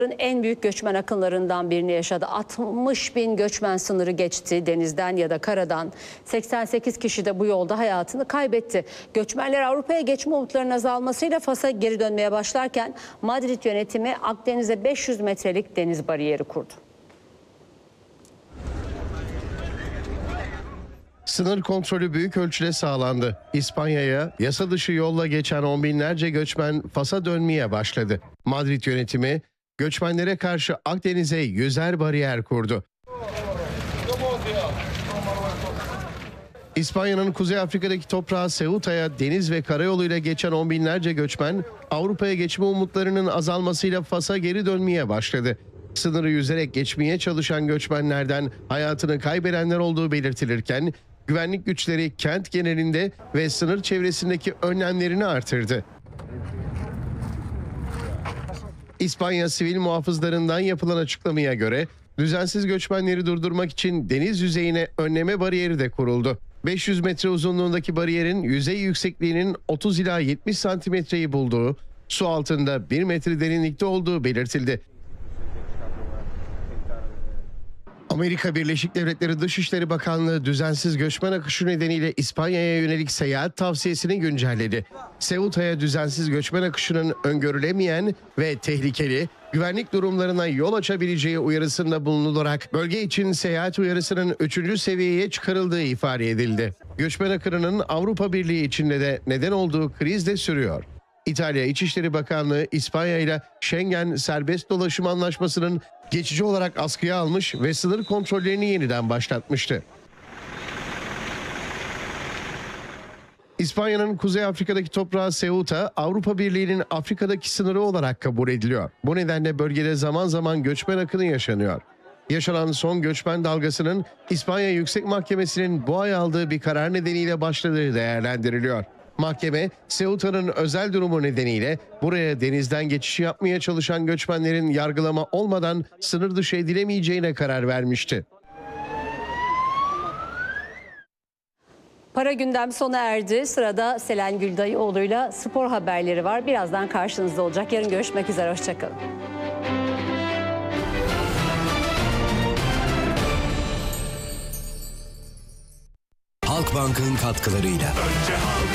En büyük göçmen akınlarından birini yaşadı. 60 bin göçmen sınırı geçti denizden ya da karadan. 88 kişi de bu yolda hayatını kaybetti. Göçmenler Avrupa'ya geçme umutlarının azalmasıyla Fas'a geri dönmeye başlarken Madrid yönetimi Akdeniz'e 500 metrelik deniz bariyeri kurdu. Sınır kontrolü büyük ölçüde sağlandı. İspanya'ya yasa dışı yolla geçen on binlerce göçmen Fas'a dönmeye başladı. Madrid yönetimi göçmenlere karşı Akdeniz'e yüzer bariyer kurdu. İspanya'nın Kuzey Afrika'daki toprağı Ceuta'ya deniz ve karayoluyla geçen on binlerce göçmen Avrupa'ya geçme umutlarının azalmasıyla Fas'a geri dönmeye başladı. Sınırı yüzerek geçmeye çalışan göçmenlerden hayatını kaybedenler olduğu belirtilirken güvenlik güçleri kent genelinde ve sınır çevresindeki önlemlerini artırdı. İspanya sivil muhafızlarından yapılan açıklamaya göre düzensiz göçmenleri durdurmak için deniz yüzeyine önleme bariyeri de kuruldu. 500 metre uzunluğundaki bariyerin yüzey yüksekliğinin 30 ila 70 santimetreyi bulduğu, su altında 1 metre derinlikte olduğu belirtildi. Amerika Birleşik Devletleri Dışişleri Bakanlığı düzensiz göçmen akışı nedeniyle İspanya'ya yönelik seyahat tavsiyesini güncelledi. Ceuta'ya düzensiz göçmen akışının öngörülemeyen ve tehlikeli, güvenlik durumlarına yol açabileceği uyarısında bulunularak bölge için seyahat uyarısının 3. seviyeye çıkarıldığı ifade edildi. Göçmen akınının Avrupa Birliği içinde de neden olduğu kriz de sürüyor. İtalya İçişleri Bakanlığı İspanya ile Schengen serbest dolaşım anlaşmasının geçici olarak askıya almış ve sınır kontrollerini yeniden başlatmıştı. İspanya'nın Kuzey Afrika'daki toprağı Ceuta, Avrupa Birliği'nin Afrika'daki sınırı olarak kabul ediliyor. Bu nedenle bölgede zaman zaman göçmen akını yaşanıyor. Yaşanan son göçmen dalgasının İspanya Yüksek Mahkemesi'nin bu ay aldığı bir karar nedeniyle başladığı değerlendiriliyor. Mahkeme, Ceuta'nın özel durumu nedeniyle buraya denizden geçişi yapmaya çalışan göçmenlerin yargılama olmadan sınır dışı edilemeyeceğine karar vermişti. Para gündem sona erdi. Sırada Selen Güldayıoğlu'yla spor haberleri var. Birazdan karşınızda olacak. Yarın görüşmek üzere. Hoşçakalın. Halkbank'ın katkılarıyla.